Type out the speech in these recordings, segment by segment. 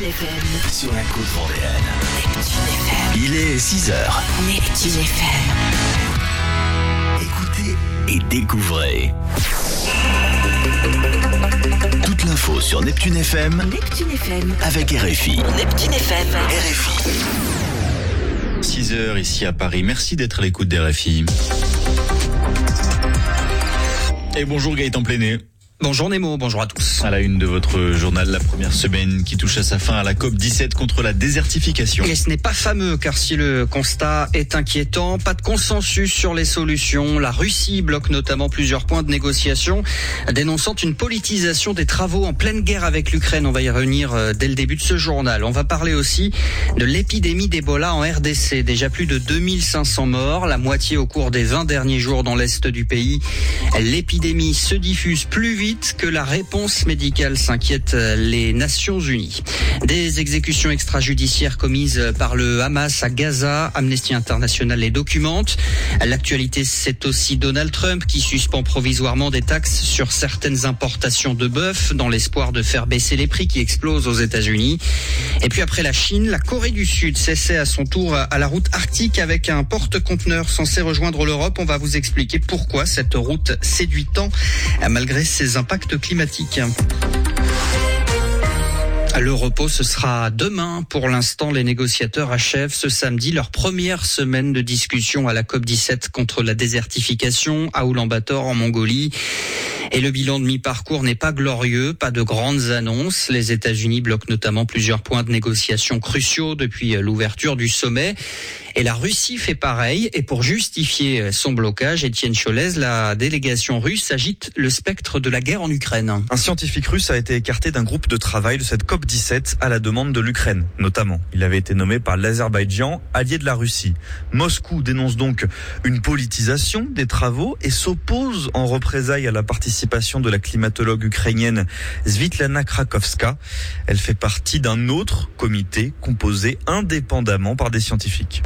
FM. Sur la côte vendéenne. Neptune FM. Il est 6h. Neptune FM. Écoutez et découvrez. Toute l'info sur Neptune FM. Neptune FM. Avec RFI. Neptune FM. RFI. 6h ici à Paris. Merci d'être à l'écoute d'RFI. Et bonjour Gaëtan Pléné. Bonjour Nemo, bonjour à tous. À la une de votre journal, la première semaine qui touche à sa fin à la COP17 contre la désertification. Et ce n'est pas fameux, car si le constat est inquiétant, pas de consensus sur les solutions. La Russie bloque notamment plusieurs points de négociation, dénonçant une politisation des travaux en pleine guerre avec l'Ukraine. On va y revenir dès le début de ce journal. On va parler aussi de l'épidémie d'Ebola en RDC. Déjà plus de 2500 morts, la moitié au cours des 20 derniers jours dans l'est du pays. L'épidémie se diffuse plus vite que la réponse médicale, s'inquiètent les Nations Unies. Des exécutions extrajudiciaires commises par le Hamas à Gaza, Amnesty International les documente. L'actualité, c'est aussi Donald Trump qui suspend provisoirement des taxes sur certaines importations de bœuf dans l'espoir de faire baisser les prix qui explosent aux États-Unis. Et puis après la Chine, la Corée du Sud s'essaie à son tour à la route arctique avec un porte-conteneur censé rejoindre l'Europe. On va vous expliquer pourquoi cette route séduit tant malgré ses impacts climatiques. Le repos, ce sera demain. Pour l'instant, les négociateurs achèvent ce samedi leur première semaine de discussion à la COP17 contre la désertification à Oulan-Bator en Mongolie. Et le bilan de mi-parcours n'est pas glorieux, pas de grandes annonces. Les États-Unis bloquent notamment plusieurs points de négociation cruciaux depuis l'ouverture du sommet. Et la Russie fait pareil. Et pour justifier son blocage, Étienne Cholez, la délégation russe agite le spectre de la guerre en Ukraine. Un scientifique russe a été écarté d'un groupe de travail de cette COP17 à la demande de l'Ukraine, notamment. Il avait été nommé par l'Azerbaïdjan, allié de la Russie. Moscou dénonce donc une politisation des travaux et s'oppose en représailles à la participation de la climatologue ukrainienne Svitlana Krakowska. Elle fait partie d'un autre comité composé indépendamment par des scientifiques.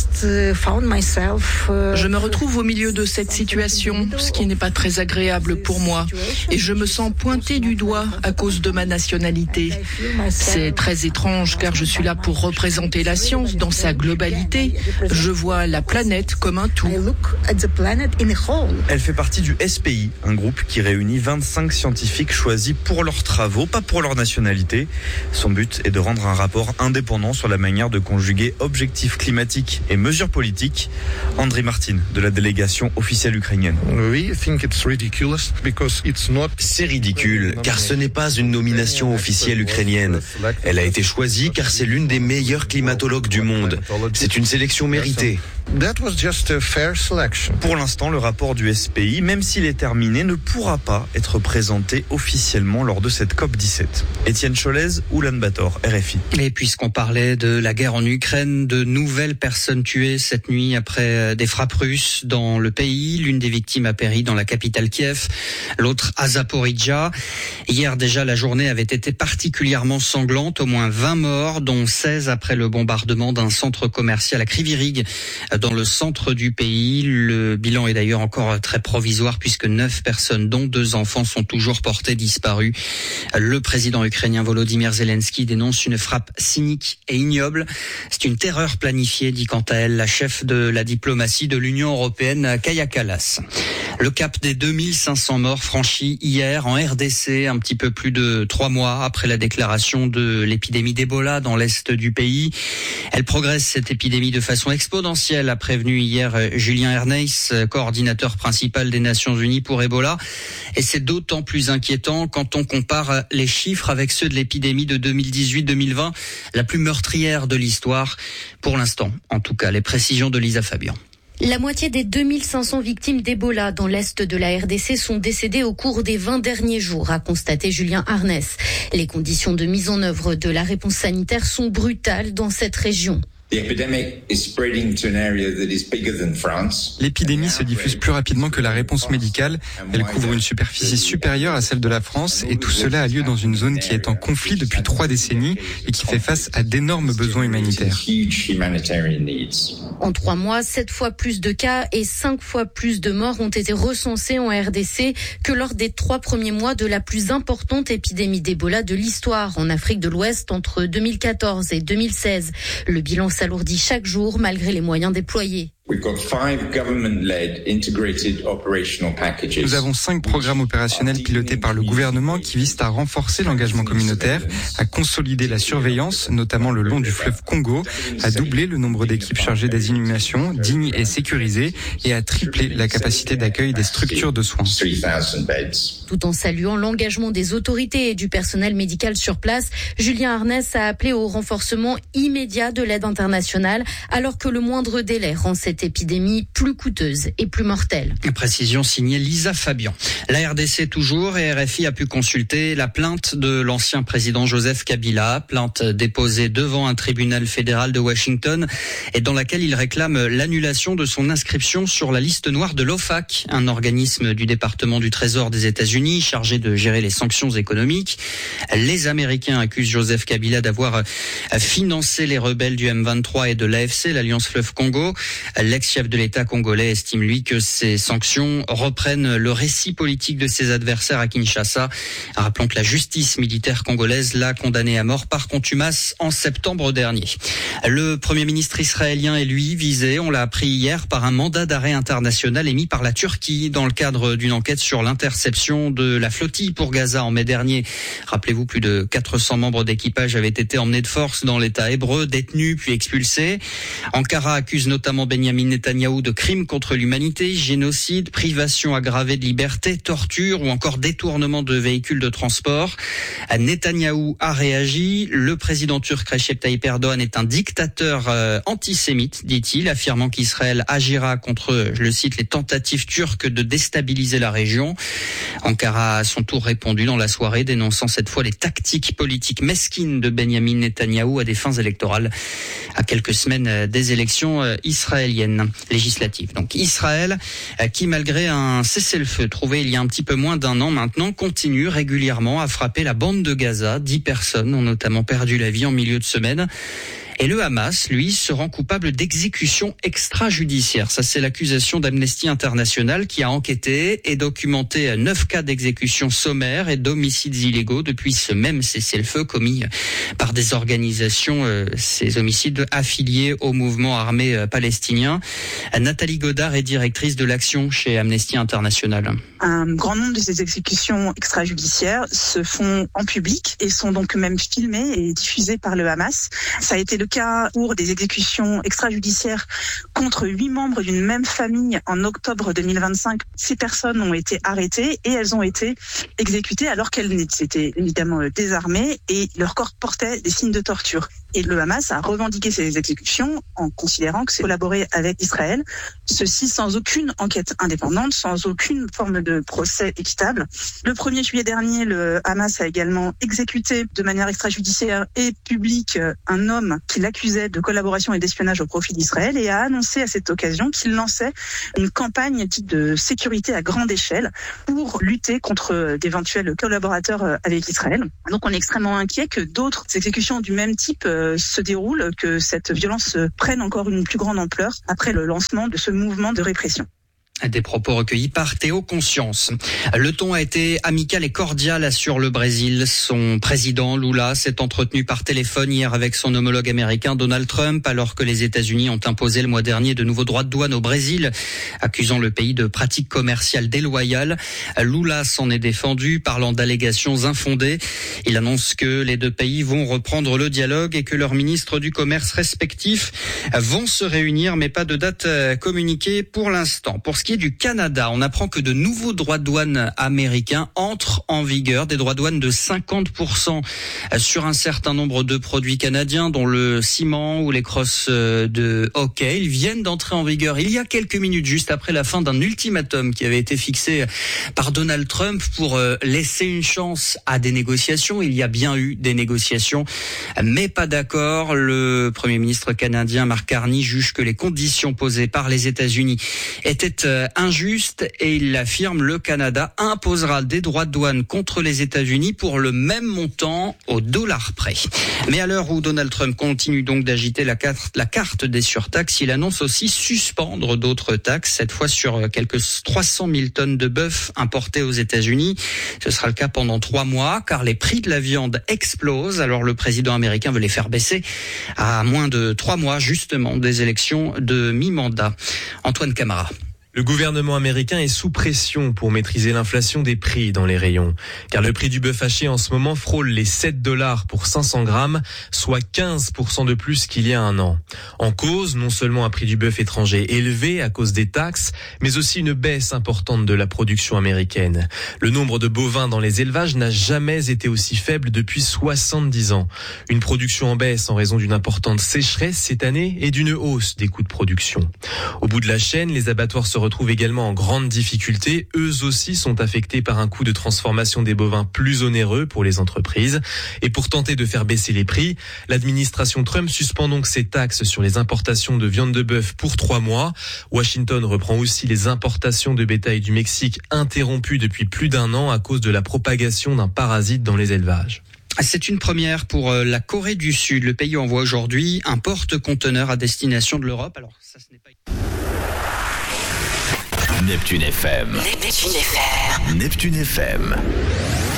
Je me retrouve au milieu de cette situation, ce qui n'est pas très agréable pour moi. Et je me sens pointée du doigt à cause de ma nationalité. C'est très étrange car je suis là pour représenter la science dans sa globalité. Je vois la planète comme un tout. Elle fait partie du SPI, un groupe qui réunit 25 scientifiques choisis pour leurs travaux, pas pour leur nationalité. Son but est de rendre un rapport indépendant sur la manière de conjuguer objectifs climatiques et mesures politiques. Andriy Martin, de la délégation officielle ukrainienne. C'est ridicule, car ce n'est pas une nomination officielle ukrainienne. Elle a été choisie car c'est l'une des meilleures climatologues du monde. C'est une sélection méritée. Pour l'instant, le rapport du SPI, même s'il est terminé, ne pourra pas être présenté officiellement lors de cette COP17. Étienne Cholez, Oulan-Bator, RFI. Et puisqu'on parlait de la guerre en Ukraine, de nouvelles personnes tuées cette nuit après des frappes russes dans le pays. L'une des victimes a péri dans la capitale Kiev, l'autre à Zaporijjia. Hier déjà, la journée avait été particulièrement sanglante, au moins 20 morts, dont 16 après le bombardement d'un centre commercial à Kryvyi Rih, dans le centre du pays. Le bilan est d'ailleurs encore très provisoire puisque 9 personnes, dont 2 enfants, sont toujours portées disparues. Le président ukrainien Volodymyr Zelensky dénonce une frappe cynique et ignoble. C'est une terreur planifiée, dit quant à elle la chef de la diplomatie de l'Union européenne, Kaja Kallas. Le cap des 2500 morts franchi hier en RDC, un petit peu plus de 3 mois après la déclaration de l'épidémie d'Ebola dans l'est du pays. Elle progresse, cette épidémie, de façon exponentielle, a prévenu hier Julien Erneiss, coordinateur principal des Nations Unies pour Ebola. Et c'est d'autant plus inquiétant quand on compare les chiffres avec ceux de l'épidémie de 2018-2020, la plus meurtrière de l'histoire. Pour l'instant, en tout cas, les précisions de Lisa Fabian. La moitié des 2500 victimes d'Ebola dans l'est de la RDC sont décédées au cours des 20 derniers jours, a constaté Julien Erneiss. Les conditions de mise en œuvre de la réponse sanitaire sont brutales dans cette région. L'épidémie se diffuse plus rapidement que la réponse médicale. Elle couvre une superficie supérieure à celle de la France et tout cela a lieu dans une zone qui est en conflit depuis 3 décennies et qui fait face à d'énormes besoins humanitaires. En 3 mois, 7 fois plus de cas et 5 fois plus de morts ont été recensés en RDC que lors des 3 premiers mois de la plus importante épidémie d'Ebola de l'histoire en Afrique de l'Ouest entre 2014 et 2016. Le bilan s'alourdit chaque jour malgré les moyens déployés. Nous avons 5 programmes opérationnels pilotés par le gouvernement qui visent à renforcer l'engagement communautaire, à consolider la surveillance, notamment le long du fleuve Congo, à doubler le nombre d'équipes chargées des inhumations, dignes et sécurisées, et à tripler la capacité d'accueil des structures de soins. Tout en saluant l'engagement des autorités et du personnel médical sur place, Julien Arnès a appelé au renforcement immédiat de l'aide internationale, alors que le moindre délai rend cette épidémie plus coûteuse et plus mortelle. Précision signée Lisa Fabian. La RDC toujours, et RFI a pu consulter la plainte de l'ancien président Joseph Kabila, plainte déposée devant un tribunal fédéral de Washington et dans laquelle il réclame l'annulation de son inscription sur la liste noire de l'OFAC, un organisme du département du Trésor des États-Unis chargé de gérer les sanctions économiques. Les Américains accusent Joseph Kabila d'avoir financé les rebelles du M23 et de l'AFC, l'Alliance Fleuve Congo. L'ex-chef de l'État congolais estime, lui, que ces sanctions reprennent le récit politique de ses adversaires à Kinshasa. Rappelons que la justice militaire congolaise l'a condamné à mort par contumace en septembre dernier. Le Premier ministre israélien est, lui, visé, on l'a appris hier, par un mandat d'arrêt international émis par la Turquie dans le cadre d'une enquête sur l'interception de la flottille pour Gaza en mai dernier. Rappelez-vous, plus de 400 membres d'équipage avaient été emmenés de force dans l'État hébreu, détenus puis expulsés. Ankara accuse notamment Benyamin Netanyahou de crimes contre l'humanité, génocide, privation aggravée de liberté, torture ou encore détournement de véhicules de transport. Netanyahou a réagi. Le président turc Recep Tayyip Erdogan est un dictateur antisémite, dit-il, affirmant qu'Israël agira contre, je le cite, les tentatives turques de déstabiliser la région. Ankara a à son tour répondu dans la soirée, dénonçant cette fois les tactiques politiques mesquines de Benyamin Netanyahou à des fins électorales, à quelques semaines des élections israéliennes législatives. Donc Israël, qui malgré un cessez-le-feu trouvé il y a un petit peu moins d'1 an maintenant, continue régulièrement à frapper la bande de Gaza. 10 personnes ont notamment perdu la vie en milieu de semaine. Et le Hamas, lui, se rend coupable d'exécution extrajudiciaire. Ça, c'est l'accusation d'Amnesty International qui a enquêté et documenté 9 cas d'exécution sommaire et d'homicides illégaux depuis ce même cessez-le-feu commis par des organisations, ces homicides affiliés au mouvement armé palestinien. Nathalie Godard est directrice de l'action chez Amnesty International. Un grand nombre de ces exécutions extrajudiciaires se font en public et sont donc même filmées et diffusées par le Hamas. Ça a été le cas pour des exécutions extrajudiciaires contre 8 membres d'une même famille en octobre 2025. Ces personnes ont été arrêtées et elles ont été exécutées alors qu'elles étaient évidemment désarmées et leur corps portait des signes de torture. Et le Hamas a revendiqué ces exécutions en considérant que c'est collaborer avec Israël. Ceci sans aucune enquête indépendante, sans aucune forme de procès équitable. Le 1er juillet dernier, le Hamas a également exécuté de manière extrajudiciaire et publique un homme qui l'accusait de collaboration et d'espionnage au profit d'Israël et a annoncé à cette occasion qu'il lançait une campagne de sécurité à grande échelle pour lutter contre d'éventuels collaborateurs avec Israël. Donc on est extrêmement inquiet que d'autres exécutions du même type se déroulent, que cette violence prenne encore une plus grande ampleur après le lancement de ce mouvement de répression. Des propos recueillis par Théo Conscience. Le ton a été amical et cordial, assure le Brésil. Son président, Lula, s'est entretenu par téléphone hier avec son homologue américain Donald Trump, alors que les États-Unis ont imposé le mois dernier de nouveaux droits de douane au Brésil, accusant le pays de pratiques commerciales déloyales. Lula s'en est défendu, parlant d'allégations infondées. Il annonce que les 2 pays vont reprendre le dialogue et que leurs ministres du commerce respectifs vont se réunir, mais pas de date communiquée pour l'instant. Pour ce qui dossier du Canada. On apprend que de nouveaux droits de douane américains entrent en vigueur, des droits de douane de 50% sur un certain nombre de produits canadiens, dont le ciment ou les crosses de hockey. Ils viennent d'entrer en vigueur il y a quelques minutes, juste après la fin d'un ultimatum qui avait été fixé par Donald Trump pour laisser une chance à des négociations. Il y a bien eu des négociations, mais pas d'accord. Le Premier ministre canadien Mark Carney juge que les conditions posées par les États-Unis étaient injustes et il l'affirme, le Canada imposera des droits de douane contre les États-Unis pour le même montant au dollar près. Mais à l'heure où Donald Trump continue donc d'agiter la carte des surtaxes, il annonce aussi suspendre d'autres taxes, cette fois sur quelques 300 000 tonnes de bœuf importées aux États-Unis. Ce sera le cas pendant 3 mois, car les prix de la viande explosent. Alors le président américain veut les faire baisser à moins de 3 mois, justement, des élections de mi-mandat. Antoine Camara. Le gouvernement américain est sous pression pour maîtriser l'inflation des prix dans les rayons. Car le prix du bœuf haché en ce moment frôle les $7 pour 500 grammes, soit 15% de plus qu'il y a un an. En cause, non seulement un prix du bœuf étranger élevé à cause des taxes, mais aussi une baisse importante de la production américaine. Le nombre de bovins dans les élevages n'a jamais été aussi faible depuis 70 ans. Une production en baisse en raison d'une importante sécheresse cette année et d'une hausse des coûts de production. Au bout de la chaîne, les abattoirs se retrouvent également en grande difficulté. Eux aussi sont affectés par un coût de transformation des bovins plus onéreux pour les entreprises. Et pour tenter de faire baisser les prix, l'administration Trump suspend donc ses taxes sur les importations de viande de bœuf pour 3 mois. Washington reprend aussi les importations de bétail du Mexique interrompues depuis plus d'1 an à cause de la propagation d'un parasite dans les élevages. C'est une première pour la Corée du Sud. Le pays envoie aujourd'hui un porte-conteneurs à destination de l'Europe. Alors ça, ce n'est pas... Neptune FM. Neptune FM. Neptune FM.